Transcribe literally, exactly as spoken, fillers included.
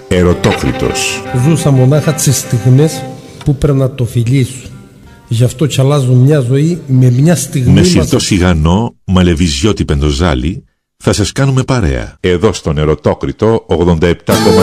Ερωτόκριτος. Ζούσα μονάχα τις στιγμές που πρέπει να το φιλήσω. Γι' αυτό κι αλλάζω μια ζωή με μια στιγμή. Με σιρτό σιγανό, μαλεβιζιώτη πεντοζάλι, θα σας κάνουμε παρέα. Εδώ στον Ερωτόκριτο ογδόντα επτά κόμμα